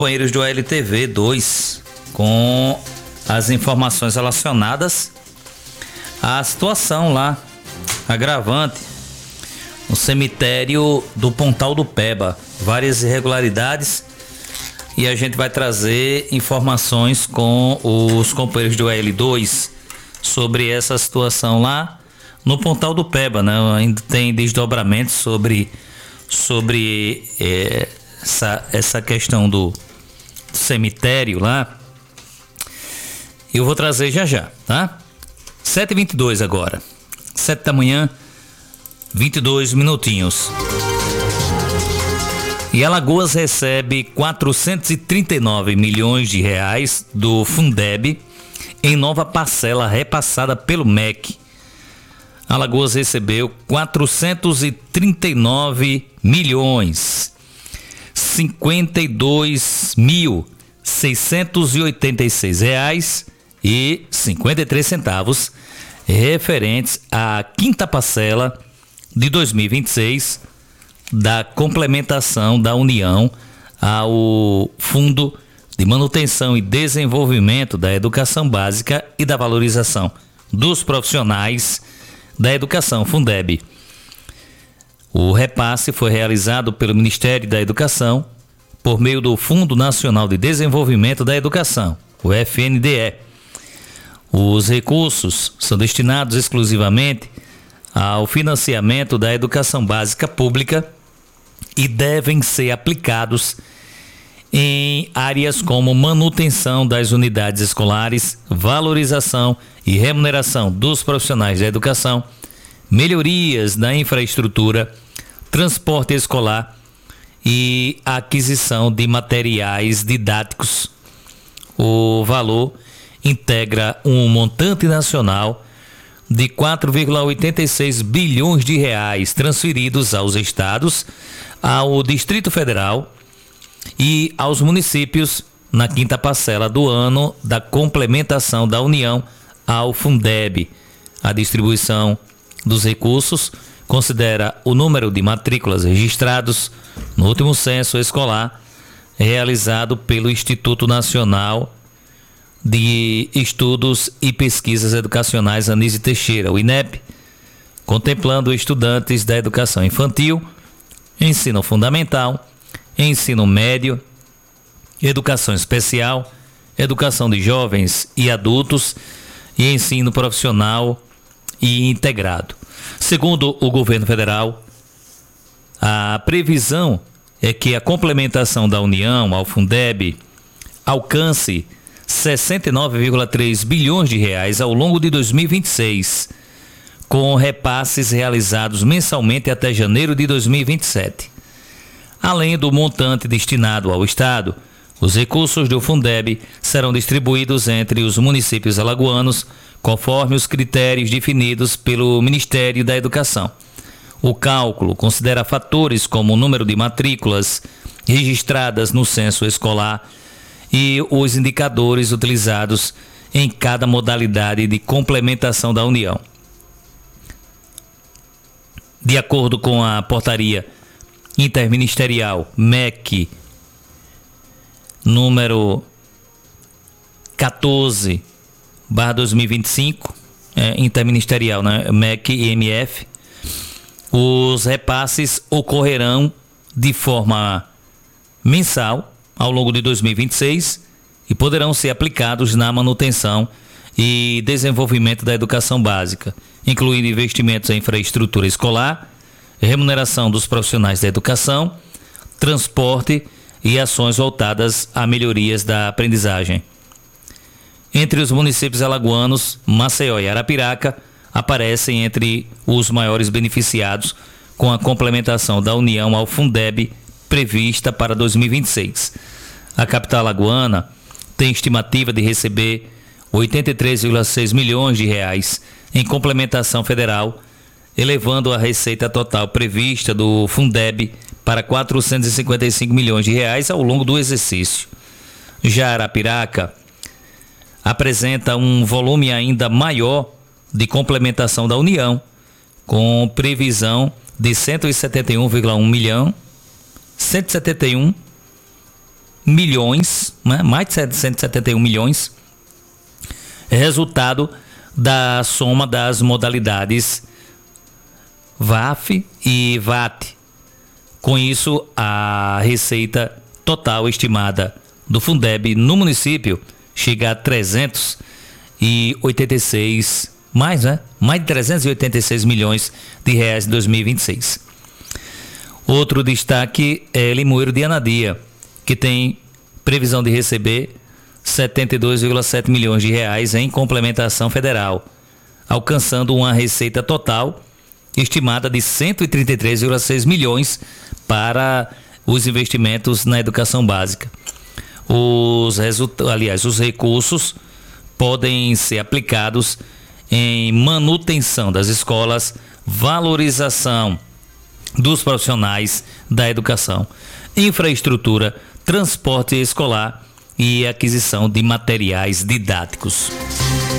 Companheiros do LTV 2 com as informações relacionadas à situação lá agravante no cemitério do Pontal do Peba, várias irregularidades, e a gente vai trazer informações com os companheiros do L2 sobre essa situação lá no Pontal do Peba, né? Ainda tem desdobramentos sobre essa questão do cemitério lá. Eu vou trazer já, tá? 7h22 agora. 7 da manhã, 22 minutinhos. E Alagoas recebe 439 milhões de reais do Fundeb em nova parcela repassada pelo MEC. Alagoas recebeu 439 milhões 52.686 reais e 53 centavos referentes à quinta parcela de 2026 da complementação da União ao Fundo de Manutenção e Desenvolvimento da Educação Básica e da Valorização dos Profissionais da Educação, Fundeb. O repasse foi realizado pelo Ministério da Educação por meio do Fundo Nacional de Desenvolvimento da Educação, o FNDE. Os recursos são destinados exclusivamente ao financiamento da educação básica pública e devem ser aplicados em áreas como manutenção das unidades escolares, valorização e remuneração dos profissionais da educação, melhorias na infraestrutura, transporte escolar e aquisição de materiais didáticos. O valor integra um montante nacional de 4,86 bilhões de reais transferidos aos estados, ao Distrito Federal e aos municípios na quinta parcela do ano da complementação da União ao Fundeb. A distribuição dos recursos considera o número de matrículas registrados no último censo escolar realizado pelo Instituto Nacional de Estudos e Pesquisas Educacionais Anísio Teixeira, o INEP, contemplando estudantes da educação infantil, ensino fundamental, ensino médio, educação especial, educação de jovens e adultos e ensino profissional e integrado. Segundo o governo federal, a previsão é que a complementação da União ao Fundeb alcance 69,3 bilhões de reais ao longo de 2026, com repasses realizados mensalmente até janeiro de 2027. Além do montante destinado ao Estado, os recursos do Fundeb serão distribuídos entre os municípios alagoanos conforme os critérios definidos pelo Ministério da Educação. O cálculo considera fatores como o número de matrículas registradas no censo escolar e os indicadores utilizados em cada modalidade de complementação da União. De acordo com a portaria interministerial MEC número 14/2025, interministerial, né? MEC e MF, os repasses ocorrerão de forma mensal ao longo de 2026 e poderão ser aplicados na manutenção e desenvolvimento da educação básica, incluindo investimentos em infraestrutura escolar, remuneração dos profissionais da educação, transporte e ações voltadas a melhorias da aprendizagem. Entre os municípios alagoanos, Maceió e Arapiraca aparecem entre os maiores beneficiados com a complementação da União ao Fundeb prevista para 2026. A capital alagoana tem estimativa de receber 83,6 milhões de reais em complementação federal, elevando a receita total prevista do Fundeb para 455 milhões de reais ao longo do exercício. Já Arapiraca apresenta um volume ainda maior de complementação da União, com previsão de 171,1 milhão, 171 milhões, né? Mais de 171 milhões, resultado da soma das modalidades VAF e VAT. Com isso, a receita total estimada do Fundeb no município chega a 386, mais de 386 milhões de reais em 2026. Outro destaque é Limoeiro de Anadia, que tem previsão de receber 72,7 milhões de reais em complementação federal, alcançando uma receita total estimada de 133,6 milhões para os investimentos na educação básica. Os recursos podem ser aplicados em manutenção das escolas, valorização dos profissionais da educação, infraestrutura, transporte escolar e aquisição de materiais didáticos.